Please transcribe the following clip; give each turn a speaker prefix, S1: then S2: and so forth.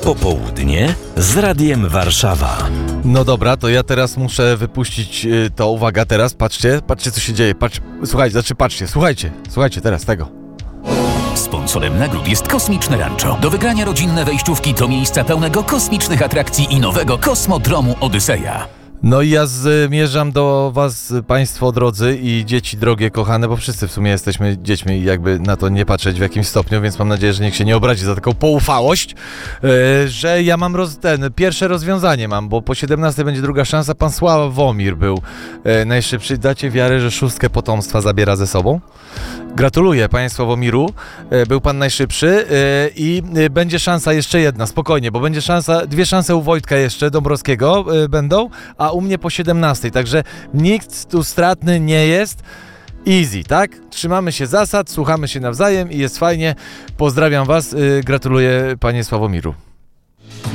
S1: Popołudnie z Radiem Warszawa.
S2: No dobra, to ja teraz muszę wypuścić to. Uwaga, teraz patrzcie co się dzieje. Patrzcie, słuchajcie teraz tego.
S3: Sponsorem nagród jest Kosmiczne Rancho. Do wygrania rodzinne wejściówki do miejsca pełnego kosmicznych atrakcji i nowego kosmodromu Odyseja.
S2: No i ja zmierzam do was, państwo drodzy i dzieci drogie, kochane, bo wszyscy w sumie jesteśmy dziećmi i jakby na to nie patrzeć w jakimś stopniu, więc mam nadzieję, że nikt się nie obrazi za taką poufałość, że ja mam pierwsze rozwiązanie mam, bo po 17 będzie druga szansa. Pan Sławomir był najszybszy. Dacie wiarę, że 6 potomstwa zabiera ze sobą? Gratuluję, panie Sławomiru, był pan najszybszy i będzie szansa jeszcze jedna, spokojnie, bo będzie dwie szanse u Wojtka jeszcze, Dąbrowskiego będą, a u mnie po 17, także nikt tu stratny nie jest. Easy, tak? Trzymamy się zasad, słuchamy się nawzajem i jest fajnie. Pozdrawiam was, gratuluję, panie Sławomiru.